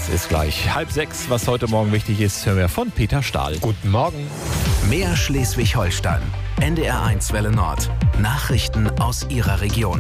Es ist gleich 5:30. Was heute Morgen wichtig ist, hören wir von Peter Stahl. Guten Morgen. Mehr Schleswig-Holstein. NDR1 Welle Nord. Nachrichten aus Ihrer Region.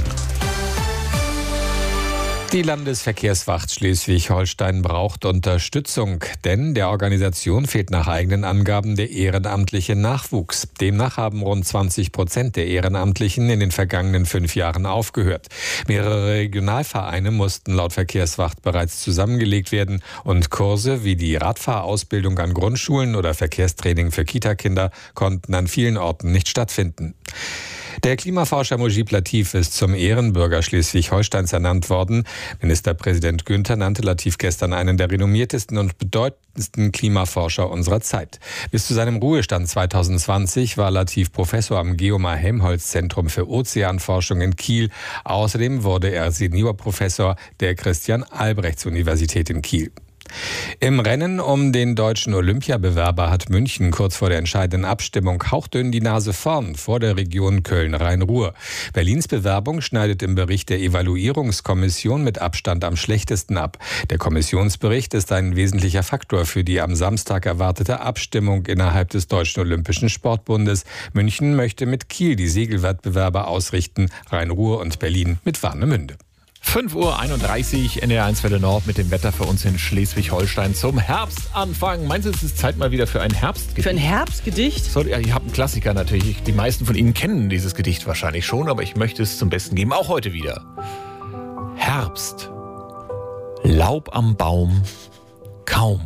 Die Landesverkehrswacht Schleswig-Holstein braucht Unterstützung, denn der Organisation fehlt nach eigenen Angaben der ehrenamtliche Nachwuchs. Demnach haben rund 20% der Ehrenamtlichen in den vergangenen 5 Jahren aufgehört. Mehrere Regionalvereine mussten laut Verkehrswacht bereits zusammengelegt werden und Kurse wie die Radfahrausbildung an Grundschulen oder Verkehrstraining für Kitakinder konnten an vielen Orten nicht stattfinden. Der Klimaforscher Mujib Latif ist zum Ehrenbürger Schleswig-Holsteins ernannt worden. Ministerpräsident Günther nannte Latif gestern einen der renommiertesten und bedeutendsten Klimaforscher unserer Zeit. Bis zu seinem Ruhestand 2020 war Latif Professor am Geomar-Helmholtz-Zentrum für Ozeanforschung in Kiel. Außerdem wurde er Seniorprofessor der Christian-Albrechts-Universität in Kiel. Im Rennen um den deutschen Olympiabewerber hat München kurz vor der entscheidenden Abstimmung hauchdünn die Nase vorn vor der Region Köln-Rhein-Ruhr. Berlins Bewerbung schneidet im Bericht der Evaluierungskommission mit Abstand am schlechtesten ab. Der Kommissionsbericht ist ein wesentlicher Faktor für die am Samstag erwartete Abstimmung innerhalb des Deutschen Olympischen Sportbundes. München möchte mit Kiel die Segelwettbewerbe ausrichten, Rhein-Ruhr und Berlin mit Warnemünde. 5:31 Uhr, NDR1 Welle Nord mit dem Wetter für uns in Schleswig-Holstein zum Herbstanfang. Meinst du, es ist Zeit mal wieder für ein Herbstgedicht? Für ein Herbstgedicht? So, ja, ich habe einen Klassiker natürlich. Die meisten von Ihnen kennen dieses Gedicht wahrscheinlich schon, aber ich möchte es zum Besten geben, auch heute wieder. Herbst. Laub am Baum. Kaum.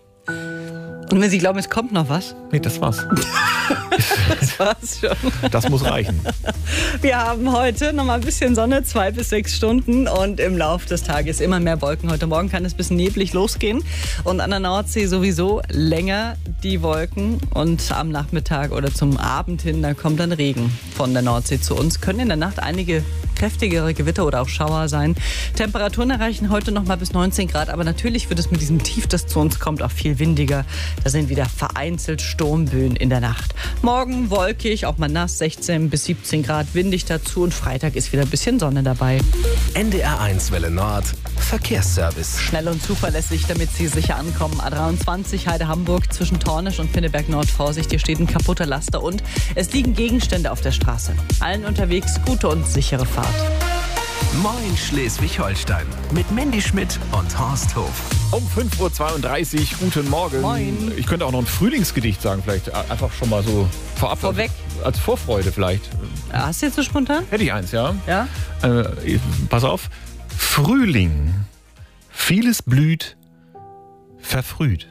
Und wenn Sie glauben, es kommt noch was? Nee, das war's. Das war's schon. Das muss reichen. Wir haben heute noch mal ein bisschen Sonne, 2 bis 6 Stunden und im Laufe des Tages immer mehr Wolken. Heute Morgen kann es ein bisschen neblig losgehen und an der Nordsee sowieso länger die Wolken und am Nachmittag oder zum Abend hin, da kommt dann Regen von der Nordsee zu uns. Können in der Nacht einige kräftigere Gewitter oder auch Schauer sein. Temperaturen erreichen heute noch mal bis 19 Grad, aber natürlich wird es mit diesem Tief, das zu uns kommt, auch viel windiger. Da sind wieder vereinzelt Sturmböen in der Nacht. Morgen wolkig, auch mal nass, 16 bis 17 Grad, windig dazu und Freitag ist wieder ein bisschen Sonne dabei. NDR1 Welle Nord. Verkehrsservice. Schnell und zuverlässig, damit Sie sicher ankommen. A23 Heide-Hamburg zwischen Tornisch und Pinneberg Nord. Vorsicht, hier steht ein kaputter Laster und es liegen Gegenstände auf der Straße. Allen unterwegs gute und sichere Fahrt. Moin Schleswig-Holstein. Mit Mandy Schmidt und Horst Hof. Um 5:32 Uhr, guten Morgen. Moin. Ich könnte auch noch ein Frühlingsgedicht sagen, vielleicht einfach schon mal so vorab. Vorweg. Als Vorfreude vielleicht. Hast du jetzt so spontan? Hätte ich eins, ja? Ja. Pass auf. Frühling. Vieles blüht, verfrüht.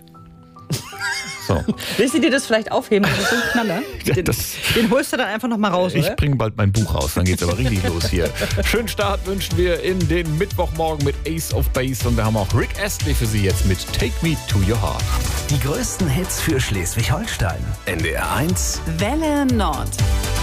So. Willst du dir das vielleicht aufheben? Das ist so ein Knaller. Den holst du dann einfach noch mal raus, Ich oder? bringe bald mein Buch raus, dann geht's aber richtig los hier. Schönen Start wünschen wir in den Mittwochmorgen mit Ace of Base und wir haben auch Rick Astley für Sie jetzt mit Take Me to Your Heart. Die größten Hits für Schleswig-Holstein. NDR1 Welle Nord.